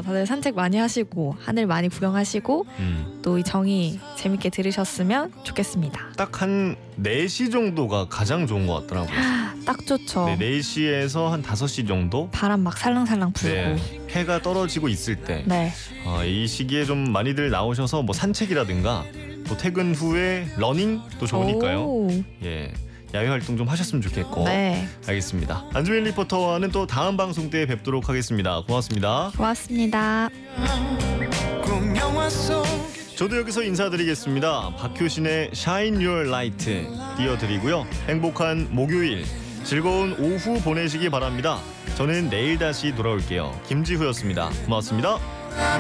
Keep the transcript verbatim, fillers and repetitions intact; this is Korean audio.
다들 산책 많이 하시고 하늘 많이 구경하시고 음. 또 이 정의 재밌게 들으셨으면 좋겠습니다. 딱 한 네 시 정도가 가장 좋은 것 같더라고요. 딱 좋죠. 네, 네 시에서 한 다섯 시 정도? 바람 막 살랑살랑 불고. 네, 해가 떨어지고 있을 때 네. 아, 이 시기에 좀 많이들 나오셔서 뭐 산책이라든가 또 퇴근 후에 러닝도 좋으니까요. 오. 예, 야외 활동 좀 하셨으면 좋겠고. 네. 알겠습니다. 안주민 리포터와는 또 다음 방송 때 뵙도록 하겠습니다. 고맙습니다. 고맙습니다. 저도 여기서 인사드리겠습니다. 박효신의 Shine Your Light 띄워드리고요. 행복한 목요일, 즐거운 오후 보내시기 바랍니다. 저는 내일 다시 돌아올게요. 김지후였습니다. 고맙습니다.